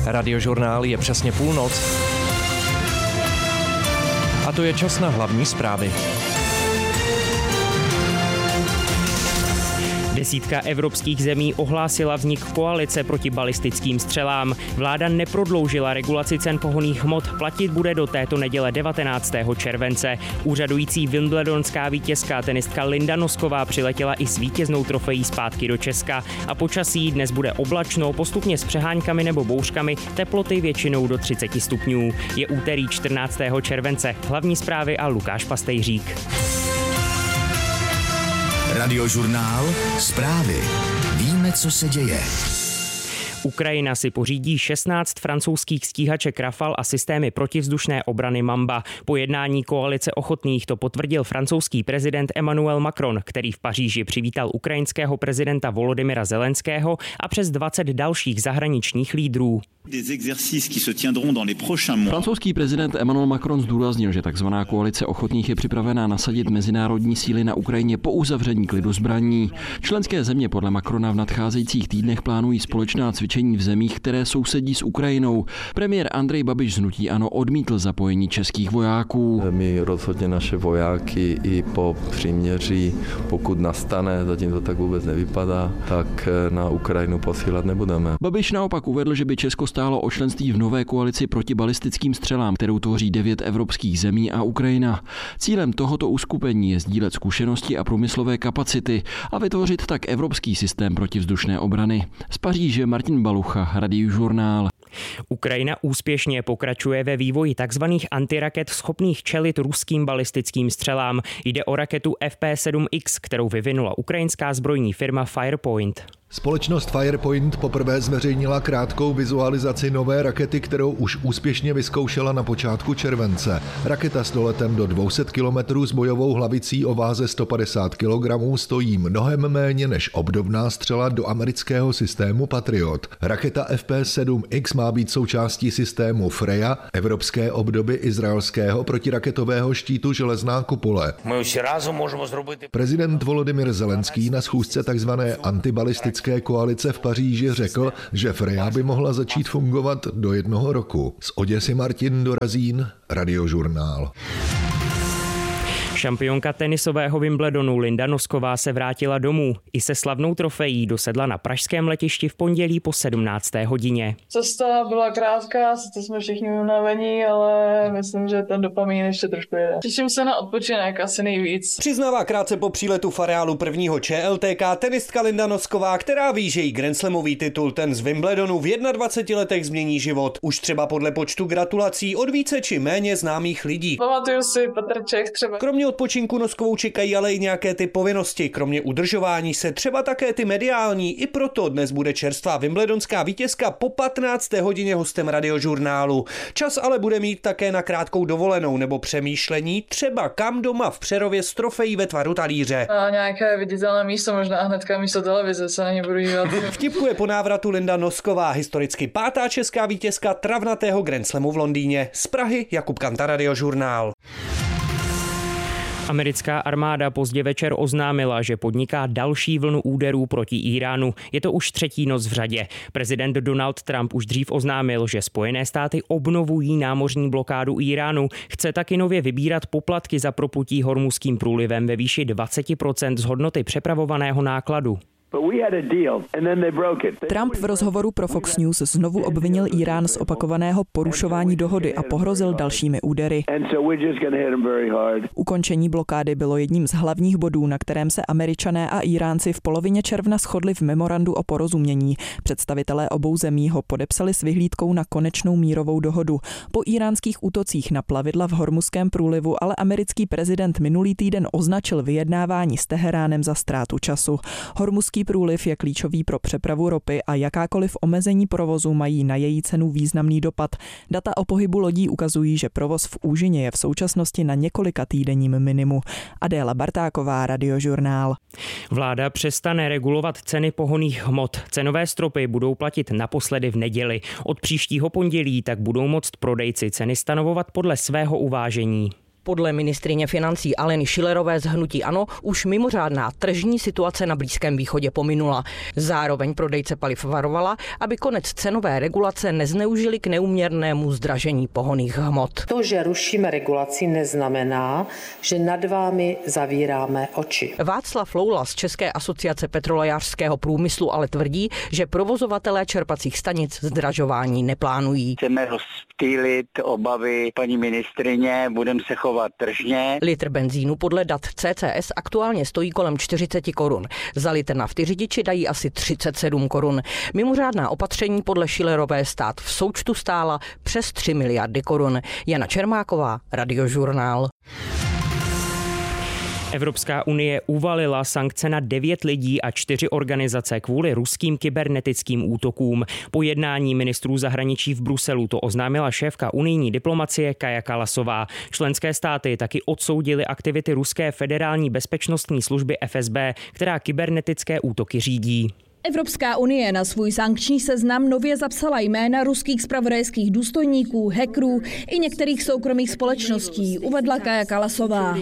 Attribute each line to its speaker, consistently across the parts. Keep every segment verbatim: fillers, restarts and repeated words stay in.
Speaker 1: Radiožurnál je přesně půlnoc. A to je čas na hlavní zprávy.
Speaker 2: Desítka evropských zemí ohlásila vznik koalice proti balistickým střelám. Vláda neprodloužila regulaci cen pohonných hmot, platit bude do této neděle devatenáctého července. Úřadující wimbledonská vítězka tenistka Linda Nosková přiletěla i s vítěznou trofejí zpátky do Česka. A počasí dnes bude oblačno, postupně s přeháňkami nebo bouřkami, teploty většinou do třicet stupňů. Je úterý čtrnáctého července. Hlavní zprávy a Lukáš Pastejřík.
Speaker 3: Radiožurnál, zprávy. Víme, co se děje.
Speaker 2: Ukrajina si pořídí šestnáct francouzských stíhaček Rafale a systémy protivzdušné obrany Mamba. Po jednání koalice ochotných to potvrdil francouzský prezident Emmanuel Macron, který v Paříži přivítal ukrajinského prezidenta Volodymyra Zelenského a přes dvacet dalších zahraničních lídrů.
Speaker 4: Francouzský prezident Emmanuel Macron zdůraznil, že takzvaná koalice ochotných je připravená nasadit mezinárodní síly na Ukrajině po uzavření klidu zbraní. Členské země podle Macrona v nadcházejících týdnech plánují společná cvičení v zemích, které sousedí s Ukrajinou. Premiér Andrej Babiš z hnutí ANO odmítl zapojení českých vojáků.
Speaker 5: My rozhodně naše vojáky i po příměří, pokud nastane, zatím to tak vůbec nevypadá, tak na Ukrajinu posílat nebudeme.
Speaker 4: Babiš naopak uvedl, že by Česko stálo o členství v nové koalici proti balistickým střelám, kterou tvoří devět evropských zemí a Ukrajina. Cílem tohoto uskupení je sdílet zkušenosti a průmyslové kapacity a vytvořit tak evropský systém protivzdušné obrany. Z Paříže Martin Balucha, Radiožurnál.
Speaker 2: Ukrajina úspěšně pokračuje ve vývoji tzv. Antiraket schopných čelit ruským balistickým střelám. Jde o raketu F P sedm X, kterou vyvinula ukrajinská zbrojní firma Firepoint.
Speaker 6: Společnost Firepoint poprvé zveřejnila krátkou vizualizaci nové rakety, kterou už úspěšně vyzkoušela na počátku července. Raketa s doletem do dvě stě kilometrů s bojovou hlavicí o váze sto padesát kilogramů stojí mnohem méně než obdobná střela do amerického systému Patriot. Raketa F P sedm X má být součástí systému Freja, evropské obdoby izraelského protiraketového štítu Železná kupole. Prezident Volodymyr Zelenský na schůzce tzv. Antibalistické koalice v Paříži řekl, že Freja by mohla začít fungovat do jednoho roku. Z Oděsy Martin Dorazín, Radiožurnál.
Speaker 2: Šampionka tenisového Wimbledonu Linda Nosková se vrátila domů. I se slavnou trofejí dosedla na pražském letišti v pondělí po sedmnácté hodině.
Speaker 7: Cesta byla krátká, sice jsme všichni unavení, ale myslím, že ten dopamin ještě trošku jede. Těším se na odpočinek asi nejvíc.
Speaker 8: Přiznává krátce po příletu v areálu prvního Č L T K tenistka Linda Nosková, která ví, že jí grandslamový titul ten z Wimbledonu v dvaceti jedné letech změní život. Už třeba podle počtu gratulací od více či méně známých lidí.
Speaker 7: Pamatuju si Petrček třeba.
Speaker 8: Kromě odpočinku Noskovou čekají ale i nějaké ty povinnosti, kromě udržování se třeba také ty mediální, i proto dnes bude čerstvá wimbledonská vítězka po patnácté hodině hostem Radiožurnálu. Čas ale bude mít také na krátkou dovolenou nebo přemýšlení, třeba kam doma v Přerově s trofejí ve tvaru talíře.
Speaker 7: A nějaké viditelné místo, možná hnedka místo televize se na ně budu dívat.
Speaker 8: Vtipkuje po návratu Linda Nosková, historicky pátá česká vítězka travnatého grandslamu v Londýně. Z Prahy Jakub Kanta, Radiožurnál.
Speaker 2: Americká armáda pozdě večer oznámila, že podniká další vlnu úderů proti Íránu. Je to už třetí noc v řadě. Prezident Donald Trump už dřív oznámil, že Spojené státy obnovují námořní blokádu Íránu. Chce taky nově vybírat poplatky za proputí Hormuzským průlivem ve výši dvacet procent z hodnoty přepravovaného nákladu.
Speaker 9: Trump v rozhovoru pro Fox News znovu obvinil Írán z opakovaného porušování dohody a pohrozil dalšími údery. Ukončení blokády bylo jedním z hlavních bodů, na kterém se Američané a Íránci v polovině června shodli v memorandu o porozumění. Představitelé obou zemí ho podepsali s vyhlídkou na konečnou mírovou dohodu. Po íránských útocích na plavidla v Hormuzském průlivu ale americký prezident minulý týden označil vyjednávání s Teheránem za ztrátu času. Hormuzský průliv je klíčový pro přepravu ropy a jakákoliv omezení provozu mají na její cenu významný dopad. Data o pohybu lodí ukazují, že provoz v úžině je v současnosti na několika týdenním minimu. Adéla Bartáková, Radiožurnál.
Speaker 2: Vláda přestane regulovat ceny pohonných hmot. Cenové stropy budou platit naposledy v neděli. Od příštího pondělí tak budou moct prodejci ceny stanovovat podle svého uvážení.
Speaker 10: Podle ministryně financí Aleny Schillerové z hnutí ANO už mimořádná tržní situace na Blízkém východě pominula. Zároveň prodejce paliv varovala, aby konec cenové regulace nezneužili k neúměrnému zdražení pohonných hmot.
Speaker 11: To, že rušíme regulaci, neznamená, že nad vámi zavíráme oči.
Speaker 10: Václav Loula z České asociace petrolejářského průmyslu ale tvrdí, že provozovatelé čerpacích stanic zdražování neplánují.
Speaker 12: Chceme rozptýlit obavy paní ministryně, budeme se chovat tržně.
Speaker 10: Litr benzínu podle dat C C S aktuálně stojí kolem čtyřicet korun. Za litr nafty řidiči dají asi třicet sedm korun. Mimořádná opatření podle Schillerové stát v součtu stála přes tři miliardy korun. Jana Čermáková, Radiožurnál.
Speaker 2: Evropská unie uvalila sankce na devět lidí a čtyři organizace kvůli ruským kybernetickým útokům. Po jednání ministrů zahraničí v Bruselu to oznámila šéfka unijní diplomacie Kaja Kallasová. Členské státy taky odsoudily aktivity ruské federální bezpečnostní služby F S B, která kybernetické útoky řídí.
Speaker 13: Evropská unie na svůj sankční seznam nově zapsala jména ruských zpravodajských důstojníků, hackerů i některých soukromých společností, uvedla Kaja Kallasová.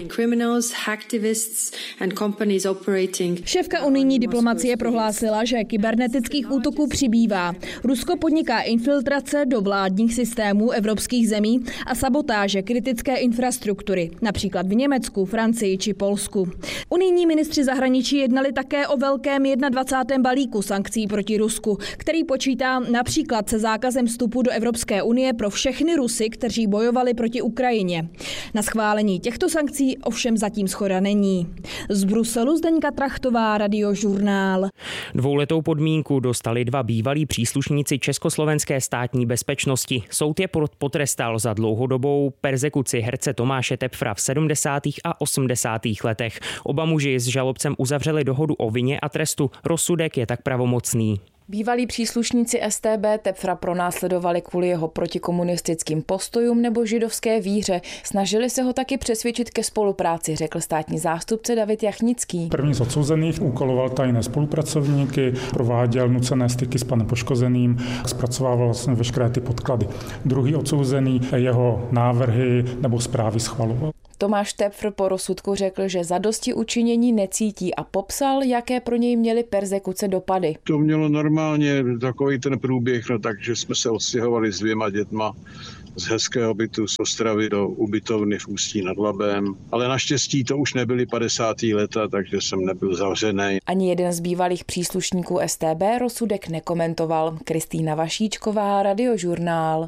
Speaker 13: Šéfka unijní diplomacie prohlásila, že kybernetických útoků přibývá. Rusko podniká infiltrace do vládních systémů evropských zemí a sabotáže kritické infrastruktury, například v Německu, Francii či Polsku. Unijní ministři zahraničí jednali také o velkém dvacátém prvním balíku sankcí proti Rusku, který počítá například se zákazem vstupu do Evropské unie pro všechny Rusy, kteří bojovali proti Ukrajině. Na schválení těchto sankcí ovšem zatím shoda není. Z Bruselu Zdeňka Trachtová, Radiožurnál.
Speaker 2: Dvouletou podmínku dostali dva bývalí příslušníci československé státní bezpečnosti. Soud je potrestal za dlouhodobou perzekuci herce Tomáše Tepfra v sedmdesátých a osmdesátých letech. Oba muži s žalobcem uzavřeli dohodu o vině a trestu. Rozsudek je tak pravomocný.
Speaker 14: Bývalí příslušníci S T B Tepfra pronásledovali kvůli jeho protikomunistickým postojům nebo židovské víře. Snažili se ho taky přesvědčit ke spolupráci, řekl státní zástupce David Jachnický.
Speaker 15: První z odsouzených úkoloval tajné spolupracovníky, prováděl nucené styky s panem poškozeným, zpracovával vlastně veškeré ty podklady. Druhý odsouzený jeho návrhy nebo zprávy schvaloval.
Speaker 14: Tomáš Tepfr po rozsudku řekl, že zadosti učinění necítí a popsal, jaké pro něj měly perzekuce dopady.
Speaker 16: To mělo normálně takový ten průběh, no, takže jsme se odstěhovali s dvěma dětma z hezkého bytu z Ostravy do ubytovny v Ústí nad Labem. Ale naštěstí to už nebyly padesátá léta, takže jsem nebyl zavřený.
Speaker 14: Ani jeden z bývalých příslušníků S T B rozsudek nekomentoval. Kristýna Vašíčková, Radiožurnál.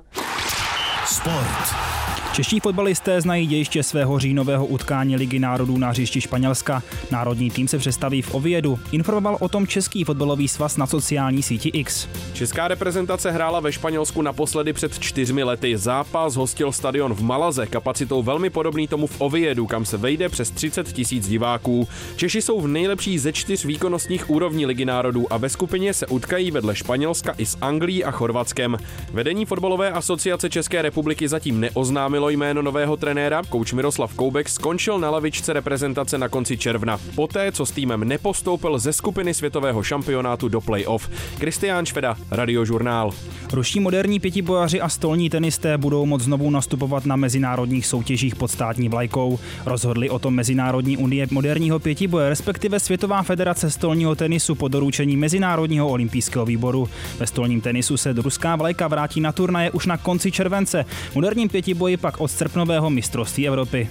Speaker 17: Sport. Čeští fotbalisté znají dějiště svého říjnového utkání Ligy národů na hřišti Španělska. Národní tým se přestaví v Oviedu. Informoval o tom Český fotbalový svaz na sociální síti X.
Speaker 18: Česká reprezentace hrála ve Španělsku naposledy před čtyřmi lety. Zápas hostil stadion v Malaze, kapacitou velmi podobný tomu v Oviedu, kam se vejde přes třicet tisíc diváků. Češi jsou v nejlepší ze čtyř výkonnostních úrovní Ligy národů a ve skupině se utkají vedle Španělska i s Anglií a Chorvatskem. Vedení fotbalové asociace České republiky zatím neoznámilo jméno nového trenéra. Kouč Miroslav Koubek skončil na lavičce reprezentace na konci června. Poté, co s týmem nepostoupil ze skupiny světového šampionátu do play-off. Kristián Šveda, Radiožurnál.
Speaker 17: Ruští moderní pětibojaři a stolní tenisté budou moct znovu nastupovat na mezinárodních soutěžích pod státní vlajkou. Rozhodli o tom Mezinárodní unie moderního pětiboje, respektive Světová federace stolního tenisu po doručení Mezinárodního olympijského výboru. Ve stolním tenisu se ruská vlajka vrátí na turnaje už na konci července. V moderním pětiboji pak od srpnového mistrovství Evropy.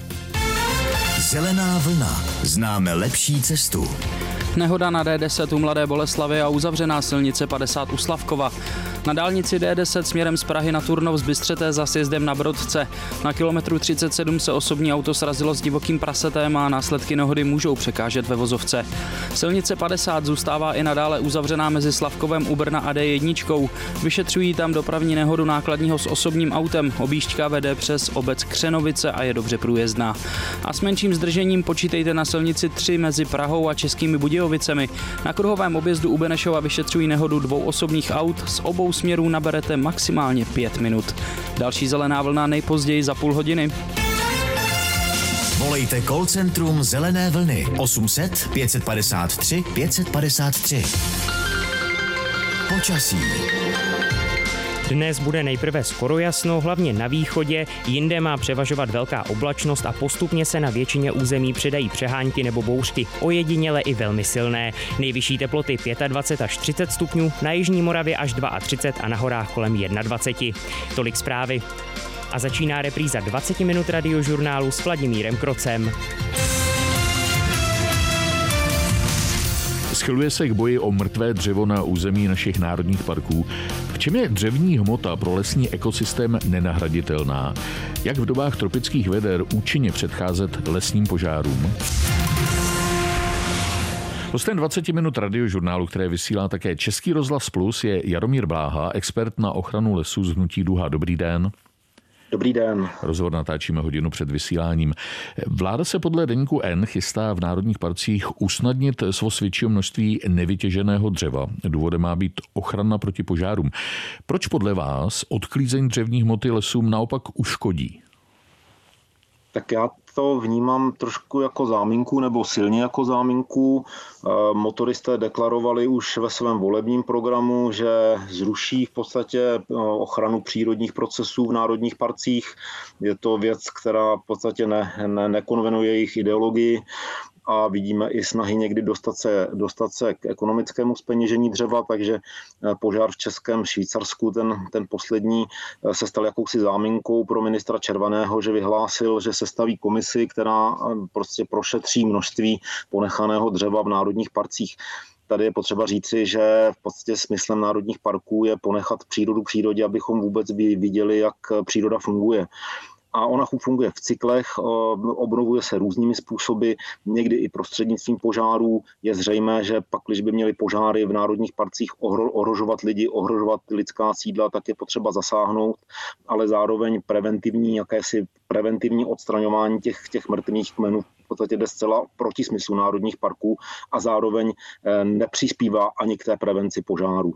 Speaker 3: Zelená vlna. Známe lepší cestu.
Speaker 19: Nehoda na D deset u Mladé Boleslavi a uzavřená silnice padesát u Slavkova. Na dálnici D deset směrem z Prahy na Turnov z Bystřeté za sjezdem na Brodce. Na kilometru třicet sedm se osobní auto srazilo s divokým prasetem a následky nehody můžou překážet ve vozovce. Silnice padesát zůstává i nadále uzavřená mezi Slavkovem u Brna a D jedna. Vyšetřují tam dopravní nehodu nákladního s osobním autem. Objížďka vede přes obec Křenovice a je dobře průjezdná. A s menším zdržením počítejte na silnici tři mezi Prahou a Českými Budějovicemi. Na kruhovém objezdu u Benešova vyšetřují nehodu dvou osobních aut. Z obou směrů naberete maximálně pět minut. Další zelená vlna nejpozději za půl hodiny.
Speaker 3: Volejte call centrum Zelené vlny osm set pět padesát tři pět padesát tři. Počasí.
Speaker 2: Dnes bude nejprve skoro jasno, hlavně na východě, jinde má převažovat velká oblačnost a postupně se na většině území přidají přehánky nebo bouřky, ojediněle i velmi silné. Nejvyšší teploty dvacet pět až třicet stupňů, na jižní Moravě až třicet dva a na horách kolem dvacet jedna. Tolik zprávy. A začíná repríza dvacet minut radiožurnálu s Vladimírem Krocem.
Speaker 20: Schyluje se k boji o mrtvé dřevo na území našich národních parků. V čem je dřevní hmota pro lesní ekosystém nenahraditelná? Jak v dobách tropických veder účinně předcházet lesním požárům? Hostem dvacet minut radiožurnálu, které vysílá také Český rozhlas Plus, je Jaromír Bláha, expert na ochranu lesů z hnutí Duha. Dobrý den.
Speaker 21: Dobrý den.
Speaker 20: Rozhovor natáčíme hodinu před vysíláním. Vláda se podle deníku N chystá v národních parcích usnadnit svoz většího množství nevytěženého dřeva. Důvodem má být ochrana proti požárům. Proč podle vás odklízení dřevní hmoty lesům naopak uškodí?
Speaker 21: Tak já to vnímám trošku jako záminku nebo silně jako záminku. Motoristé deklarovali už ve svém volebním programu, že zruší v podstatě ochranu přírodních procesů v národních parcích. Je to věc, která v podstatě ne, ne, nekonvenuje jejich ideologii. A vidíme i snahy někdy dostat se, dostat se k ekonomickému zpeněžení dřeva, takže požár v Českém Švýcarsku, ten, ten poslední, se stal jakousi záminkou pro ministra Červeného, že vyhlásil, že sestaví komisi, která prostě prošetří množství ponechaného dřeva v národních parcích. Tady je potřeba říci, že v podstatě smyslem národních parků je ponechat přírodu přírodě, abychom vůbec viděli, jak příroda funguje. A ona funguje v cyklech, obnovuje se různými způsoby, někdy i prostřednictvím požárů. Je zřejmé, že pak, když by měly požáry v národních parcích ohrožovat lidi, ohrožovat lidská sídla, tak je potřeba zasáhnout, ale zároveň preventivní, jakési preventivní odstraňování těch, těch mrtvých kmenů v podstatě jde zcela proti smyslu národních parků a zároveň nepřispívá ani k té prevenci požáru.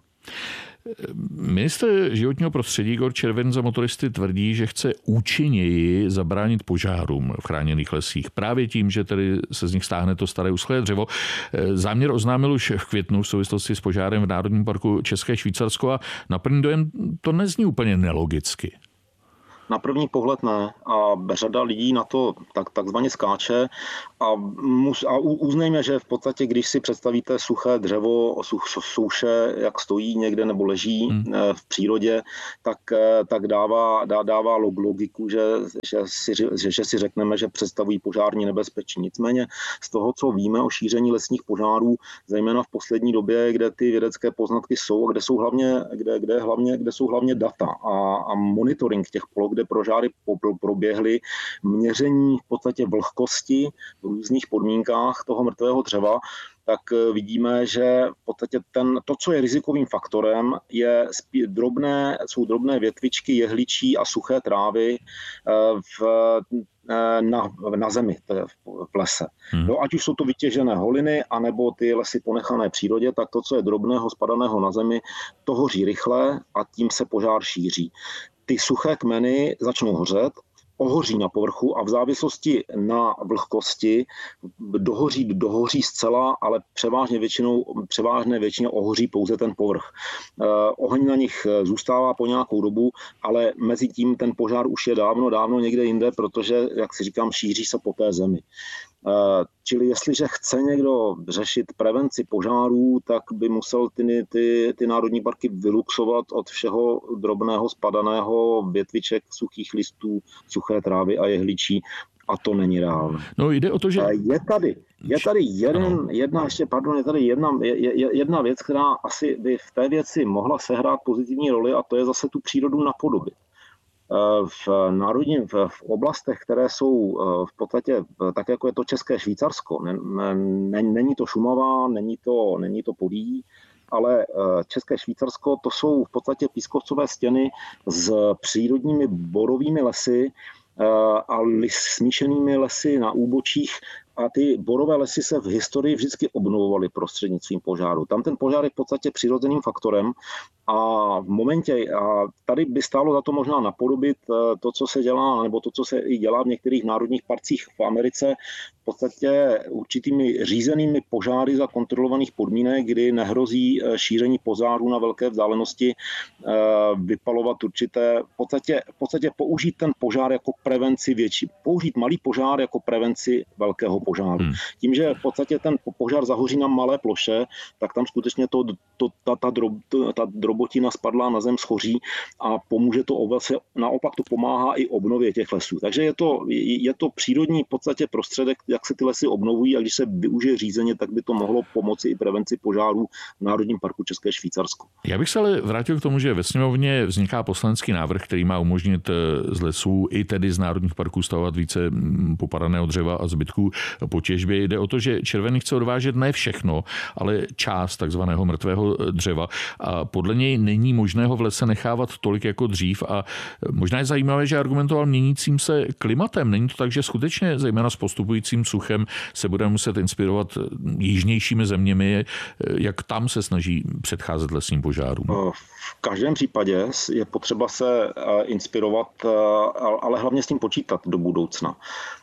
Speaker 20: Ministr životního prostředí Igor Červen za motoristy tvrdí, že chce účinněji zabránit požárům v chráněných lesích. Právě tím, že tedy se z nich stáhne to staré uschlé dřevo. Záměr oznámil už v květnu v souvislosti s požárem v Národním parku České Švýcarsko a na první dojem to nezní úplně nelogicky.
Speaker 21: Na první pohled ne a řada lidí na to tak, takzvaně skáče a, mus, a uznejme, že v podstatě, když si představíte suché dřevo, such, souše, jak stojí někde nebo leží hmm. v přírodě, tak, tak dává, dá, dává logiku, že, že, si, že, že si řekneme, že představují požární nebezpečí. Nicméně z toho, co víme o šíření lesních požárů, zejména v poslední době, kde ty vědecké poznatky jsou, kde jsou hlavně, kde, kde hlavně, kde jsou hlavně data a, a monitoring těch poloh, kde požáry proběhly, měření v podstatě vlhkosti v různých podmínkách toho mrtvého dřeva, tak vidíme, že v podstatě ten, to, co je rizikovým faktorem, je drobné, jsou drobné větvičky jehličí a suché trávy v, na, na zemi, v lese. Hmm. No, ať už jsou to vytěžené holiny, anebo ty lesy ponechané přírodě, tak to, co je drobného, spadaného na zemi, to hoří rychle a tím se požár šíří. Ty suché kmeny začnou hořet, ohoří na povrchu a v závislosti na vlhkosti dohoří, dohoří zcela, ale převážně většinou, převážné většině ohoří pouze ten povrch. Eh, oheň na nich zůstává po nějakou dobu, ale mezi tím ten požár už je dávno, dávno někde jinde, protože, jak si říkám, šíří se po té zemi. Čili jestliže chce někdo řešit prevenci požárů, tak by musel ty, ty, ty národní parky vyluxovat od všeho drobného spadaného větviček, suchých listů, suché trávy a jehličí. A to není reálné.
Speaker 20: No, jde o to, že...
Speaker 21: Je tady, je tady jeden, jedna, ještě, pardon, je tady jedna, je, jedna věc, která asi by v té věci mohla sehrát pozitivní roli, a to je zase tu přírodu napodobit. V národním, v oblastech, které jsou v podstatě tak, jako je to České Švýcarsko, není to Šumava, není to, není to Podyjí, ale České Švýcarsko, to jsou v podstatě pískovcové stěny s přírodními borovými lesy a smíšenými lesy na úbočích a ty borové lesy se v historii vždycky obnovovaly prostřednictvím požáru. Tam ten požár je v podstatě přirozeným faktorem a v momentě, a tady by stálo za to možná napodobit to, co se dělá, nebo to, co se i dělá v některých národních parcích v Americe, v podstatě určitými řízenými požáry za kontrolovaných podmínek, kdy nehrozí šíření požáru na velké vzdálenosti, vypalovat určité, v podstatě, v podstatě použít ten požár jako prevenci větší, použít malý požár jako prevenci velkého požáru. Hmm. Tím, že v podstatě ten požár zahoří na malé ploše, tak tam skutečně to, to, ta, ta, drob, ta drobotina spadla na zem, schoří a pomůže to ovoce, naopak to pomáhá i obnově těch lesů. Takže je to, je to přírodní v podstatě prostředek, jak se ty lesy obnovují, a když se využije řízeně, tak by to mohlo pomoci i prevenci požárů v Národním parku České Švýcarsko.
Speaker 20: Já bych se ale vrátil k tomu, že ve sněmovně vzniká poslanecký návrh, který má umožnit z lesů i tedy z národních parků stavovat více popadaného dřeva a zbytků po těžbě. Jde o to, že Červený chce odvážet ne všechno, ale část takzvaného mrtvého dřeva. A podle něj není možné ho v lese nechávat tolik jako dřív. A možná je zajímavé, že argumentoval měnícím se klimatem. Není to tak, že skutečně zejména s postupujícím suchem se budeme muset inspirovat jižnějšími zeměmi, jak tam se snaží předcházet lesním požárům?
Speaker 21: V každém případě je potřeba se inspirovat, ale hlavně s tím počítat do budoucna.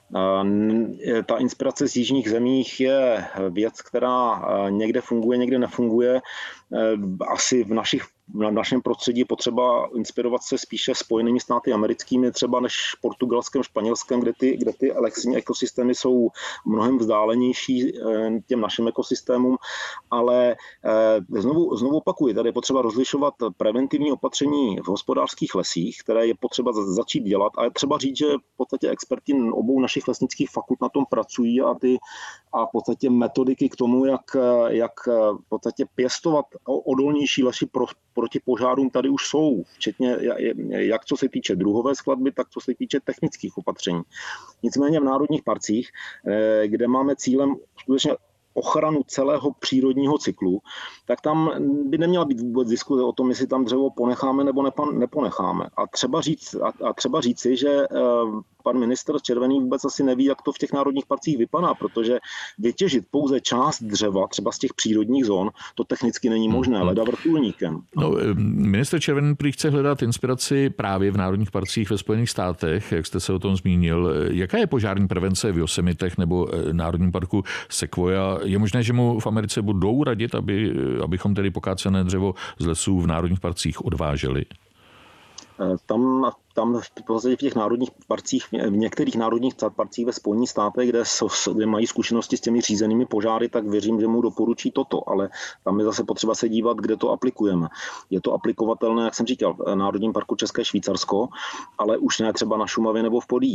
Speaker 21: Ta inspirace z jižních zemích je věc, která někde funguje, někde nefunguje. Asi v našich v našem prostředí je potřeba inspirovat se spíše Spojenými státy americkými, třeba než Portugalskem, Španělskem, kde ty, kde ty lesní ekosystémy jsou mnohem vzdálenější těm našim ekosystémům, ale znovu, znovu opakuji, tady je potřeba rozlišovat preventivní opatření v hospodářských lesích, které je potřeba začít dělat, a je třeba říct, že v podstatě experti obou našich lesnických fakult na tom pracují a ty a v podstatě metodiky k tomu, jak, jak v podstatě pěstovat odolnější lesy pro proti požárům tady už jsou, včetně jak co se týče druhové skladby, tak co se týče technických opatření. Nicméně v národních parcích, kde máme cílem skutečně ochranu celého přírodního cyklu, tak tam by neměla být vůbec diskuze o tom, jestli tam dřevo ponecháme nebo neponecháme. A třeba, říct, a, a třeba říci, že pan ministr Červený vůbec asi neví, jak to v těch národních parcích vypadá, protože vytěžit pouze část dřeva, třeba z těch přírodních zón, to technicky není možné, leda vrtulníkem.
Speaker 20: No, ministr Červený prý chce hledat inspiraci právě v národních parcích ve Spojených státech, jak jste se o tom zmínil. Jaká je požární prevence v Yosemitech nebo národním parku Sequoia? Je možné, že mu v Americe budou radit, aby, abychom tedy pokácené dřevo z lesů v národních parcích odváželi?
Speaker 21: Tam, tam v těch národních parcích, v některých národních parcích ve Spojených státech, kde, kde mají zkušenosti s těmi řízenými požáry, tak věřím, že mu doporučí toto, ale tam je zase potřeba se dívat, kde to aplikujeme. Je to aplikovatelné, jak jsem říkal, v Národním parku České Švýcarsko, ale už ne třeba na Šumavě nebo v Podyjí.